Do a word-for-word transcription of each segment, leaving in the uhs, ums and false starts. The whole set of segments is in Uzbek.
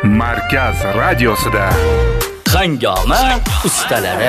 Markaz radiosida Hangoma ustalari.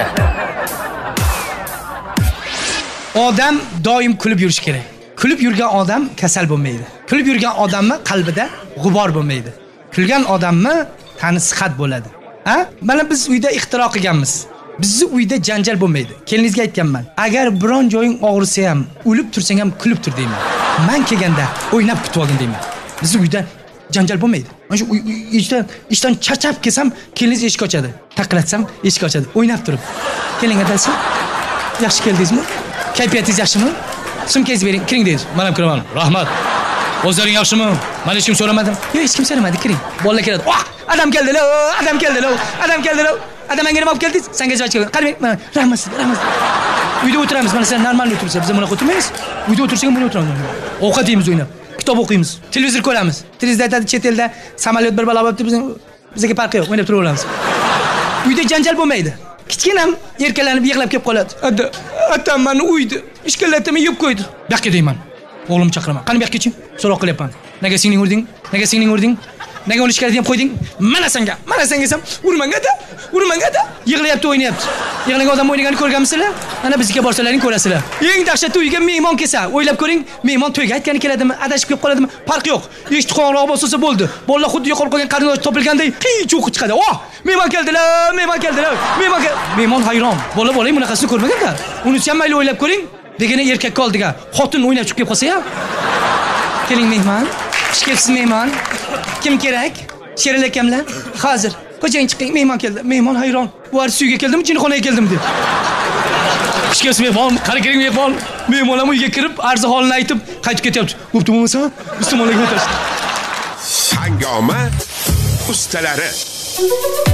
Odam doim kulib yurish kerak. Kulib yurgan odam kasal bo'lmaydi. Kulib yurgan odamning qalbida g'ubor bo'lmaydi. Kulgan odamni tani sihat bo'ladi. Ha? Mana biz uyda ixtiro qilganmiz. Bizni uyda janjal bo'lmaydi. Keliningizga aytganman. Agar biron joying og'risa ham, o'lib tursang ham kulib tur deyman. Men kelganda o'ynab kutib olgin deyman. Bizni uyda janjal bo'lmaydi. Mana shu ishdan ishdan charchab kelsam, keliningiz eshik ochadi. Taqilatsam eshik ochadi. O'ynab turib. Keling adasi. Yaxshi keldingizmi? Kayfiyatingiz yaxshimi? Sumkangizni bering, kiring deydi. Men ham kiraman. Rahmat. O'zlaring yaxshimi? Men hech kim so'ramadim. Yo'q, hech kim so'ramadi, kiring. Bolalar keladi. Oh, adam keldilar, adam keldilar, adam keldilar. Adam menga nima olib keldingiz? Senga javob berdim. Qarang, mana rahmat, rahmat. Uyda o'tiramiz, mana sen normal o'tiribsiz. Biz bunaqa o'tirmaymiz. Uyda o'tirsak ham buni o'tiramiz. Ovqat yeymiz, o'ynab. Kitob o'qiymiz. Televizor ko'ramiz. Televizorda aytadi, chet elda samolyot bir balo bo'libdi, biz bizga farqi yo'q, o'ynab turaveramiz. Uyda janjal bo'lmaydi. Kichkinam erkalanib yig'lab kelib qoladi. Ada, atam meni uyda ishkalatimi yeb qo'ydi. Bu yoqqa deyman. O'g'lim chaqiraman. Qani bu yoqqa chi? So'roq qilyapman. Nega singling urding? Nega singling urding? Nega uni ishkalat deb qo'yding? Mana senga, mana senga desam, urmangada, urmangada. Yig'layapti, o'ynayapti. Yig'lagan odam o'ynaganini ko'rganmisizlar? Ana bizga borsalaring ko'rasizlar. Eng dahshatli uyga mehmon kelsa, o'ylab ko'ring, mehmon to'yga aytgani keladimi, adashib kelib qoladimi? Farq yo'q. Eshik qo'ng'iroq bo'lsa bo'ldi. Bolalar xuddi yo'qolib qolgan qarindosh topilganday qiy cho'qib chiqadi. Oh, mehmon keldilar, mehmon keldilar, mehmon kel. Mehmon hayron. Bola bola bunaqasini ko'rmagan-da. Unisi ham mayli o'ylab ko'ring. Degani erkakka oldiga xotin o'ynab chiqib kelib qolsa-ya. Keling mehmon. Xush kelibsiz mehmon. Kim kerak? Sheril akamlar. Hozir. Qo'jang chiqing, mehmon keldi. Mehmon hayron. Bu arz uyga keldimi, jinxonaga keldimi deb. Xush kelibsiz mehmon. Qani keling mehmon. Mehmon ham uyga kirib, arzi holini aytib, qaytib ketyapti. Bo'pti bo'lmasa, ustomonlarga o'tirishdi. Hangoma ustalari.